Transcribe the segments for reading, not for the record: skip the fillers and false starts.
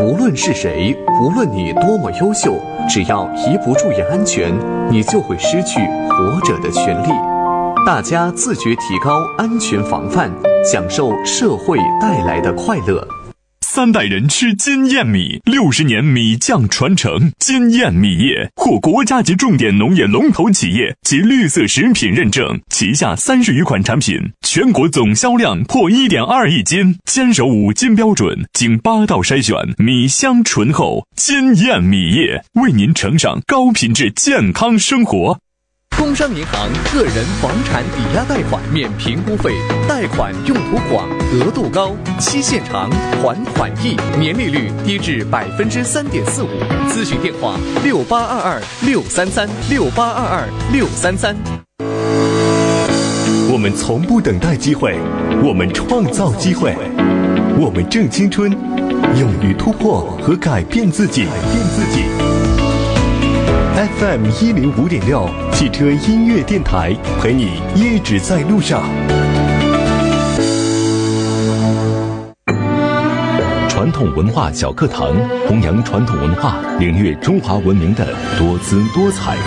无论是谁，无论你多么优秀，只要一不注意安全，你就会失去活着的权利。大家自觉提高安全防范，享受社会带来的快乐。 3代人吃金燕米，60年米酱传承。金燕米业获国家级重点农业龙头企业及绿色食品认证，旗下30余款产品，全国总销量破1.2亿斤，坚守5金标准，经8道筛选，米香醇厚。金燕米业为您呈上高品质健康生活。 工商银行个人房产抵押贷款免评估费，贷款用途广，额度高，期限长，还款易，年利率低至3.45%。咨询电话6822-633，6822-633。 我们从不等待机会，我们创造机会，我们正青春，勇于突破和改变自己。FM 105.6汽车音乐电台，陪你一直在路上。传统文化小课堂，弘扬传统文化，领略中华文明的多姿多彩。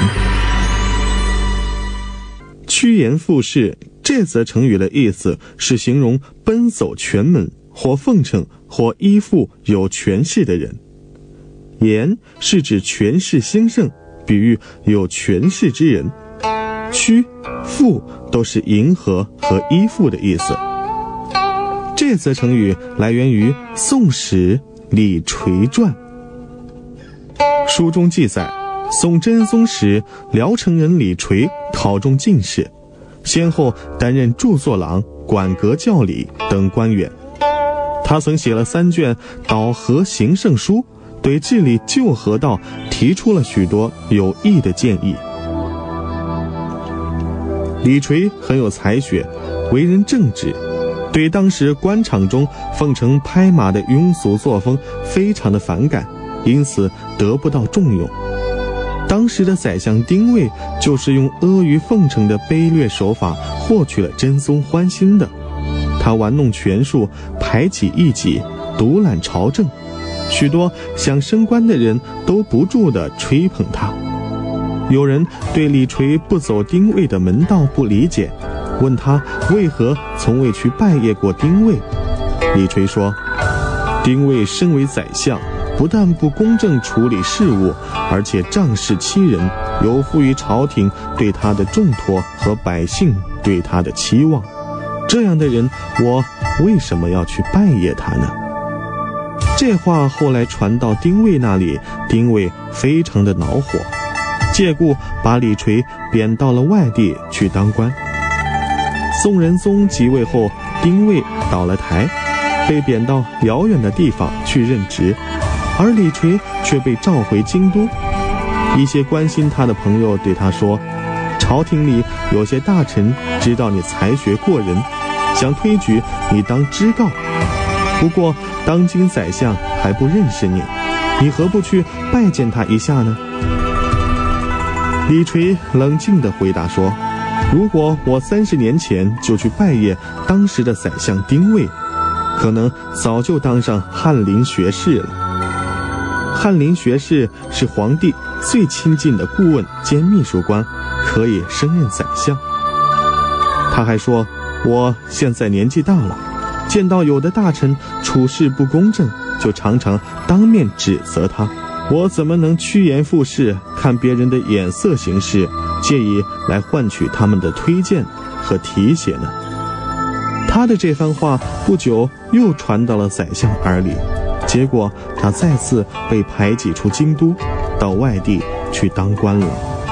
趋炎附势这则成语的意思是形容奔走权门，或奉承或依附有权势的人。炎是指权势兴盛，比喻有权势之人。趋、附都是迎合和依附的意思。这则成语来源于《宋史·李垂传》。书中记载，宋真宗时，聊城人李垂考中进士，先后担任著作郎、管阁教理等官员。他曾写了3卷导和行胜书，对治理旧河道提出了许多有益的建议。李垂很有才学，为人正直，对当时官场中奉承拍马的庸俗作风非常的反感，因此得不到重用。当时的宰相丁谓就是用阿谀奉承的卑劣手法获取了真宗欢心的。他玩弄权术，排挤异己，独揽朝政，许多想升官的人都不住地吹捧他。有人对李垂不走丁谓的门道不理解，问他为何从未去拜谒过丁谓。李垂说，丁谓身为宰相，不但不公正处理事务，而且仗势欺人，有负于朝廷对他的重托和百姓对他的期望。这样的人，我为什么要去拜谒他呢？这话后来传到丁谓那里，丁谓非常的恼火，借故把李垂贬到了外地去当官。宋仁宗即位后，丁谓倒了台，被贬到遥远的地方去任职，而李垂却被召回京都。一些关心他的朋友对他说，朝廷里有些大臣知道你才学过人，想推举你当知告，不过当今宰相还不认识你，你何不去拜见他一下呢？李垂冷静地回答说，如果我30年前就去拜谒当时的宰相丁谓，可能早就当上翰林学士了。翰林学士是皇帝最亲近的顾问兼秘书官，可以升任宰相。他还说，我现在年纪大了，见到有的大臣处事不公正，就常常当面指责他，我怎么能趋炎附势，看别人的眼色行事，借以来换取他们的推荐和提携呢？他的这番话不久又传到了宰相耳里，结果他再次被排挤出京都，到外地去当官了。